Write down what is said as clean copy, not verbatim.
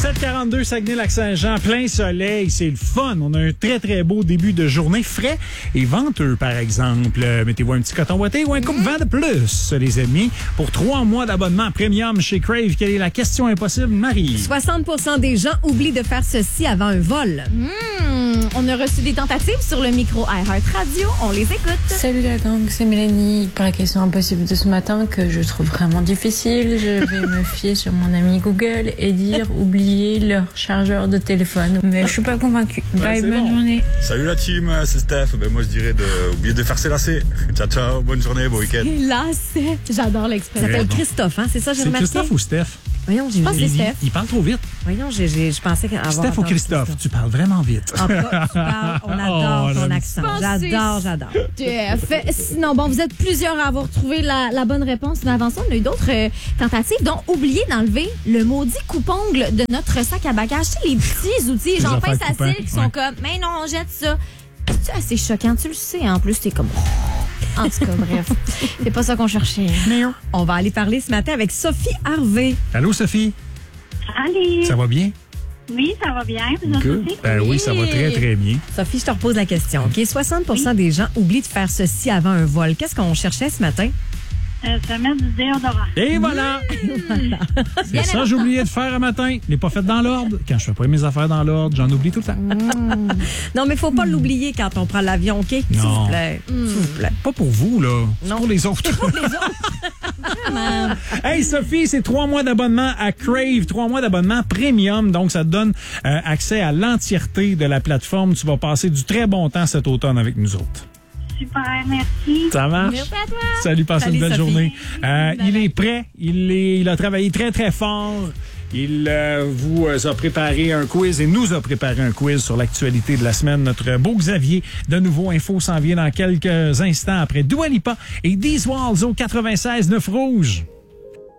7h42, Saguenay-Lac-Saint-Jean, plein soleil, c'est le fun. On a un très, très beau début de journée, frais et venteux, par exemple. Mettez-vous un petit coton ouaté ou un coupe-vent de plus, les amis. Pour 3 mois d'abonnement premium chez Crave, quelle est la question impossible, Marie? 60% des gens oublient de faire ceci avant un vol. On a reçu des tentatives sur le micro iHeart Radio. On les écoute. Salut la gang, c'est Mélanie. Pour la question impossible de ce matin que je trouve vraiment difficile, je vais me fier sur mon ami Google et dire oublier leur chargeur de téléphone. Mais je suis pas convaincue. Bye, bonne journée. Salut la team, c'est Steph. Moi je dirais d'oublier de faire ses lacets. Ciao ciao, bonne journée, bon week-end. Lacets. J'adore Ça l'expression. s'appelle Christophe, hein? C'est ça, j'ai C'est remarqué? Christophe ou Steph? Voyons, Je pense que c'est Steph. Il parle trop vite. Voyons, je pensais qu'avoir Steph ou entendu Christophe? Tu parles vraiment vite. Ah, on adore Oh, ton j'aime accent. ça. J'adore. Sinon, bon, vous êtes plusieurs à avoir trouvé la bonne réponse. Mais avant ça, on a eu d'autres tentatives, dont oublier d'enlever le maudit coupe-ongle de notre sac à bagages. Tu sais, les petits outils, Les genre affaires pince à coupants, cils, qui sont comme, mais non, on jette ça. C'est assez choquant, tu le sais. En plus, t'es comme... En tout cas, bref, c'est pas ça qu'on cherchait. On va aller parler ce matin avec Sophie Harvey. Allô, Sophie? Allez. Ça va bien? Oui, ça va bien. Vous autres Good. aussi? Oui, ça va très, très bien. Sophie, je te repose la question. OK, 60% des gens oublient de faire ceci avant un vol. Qu'est-ce qu'on cherchait ce matin? Se mettre du déodorant. Et voilà! C'est ça, j'ai oublié de faire un matin. Je l'ai pas fait dans l'ordre. Quand je fais pas mes affaires dans l'ordre, j'en oublie tout le temps. Non, mais faut pas l'oublier quand on prend l'avion, OK? S'il vous plaît. S'il vous plaît. Pas pour vous, là. C'est Non. pour les autres. Hey, Sophie, c'est 3 mois d'abonnement à Crave, 3 mois d'abonnement premium. Donc, ça te donne accès à l'entièreté de la plateforme. Tu vas passer du très bon temps cet automne avec nous autres. Super, merci. Ça marche? Merci à toi. Salut, passe Salut, une belle Sophie. journée. Il est prêt. Il a travaillé très, très fort. Il vous a préparé un quiz et nous a préparé un quiz sur l'actualité de la semaine. Notre beau Xavier, de nouveau, info s'en vient dans quelques instants après Dua Lipa et These Walls au 96.9 Rouge.